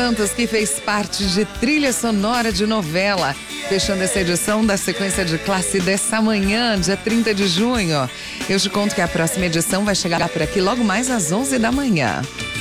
Santos, que fez parte de trilha sonora de novela. Fechando essa edição da sequência de classe dessa manhã, dia 30 de junho. Eu te conto que a próxima edição vai chegar por aqui logo mais às 11 da manhã.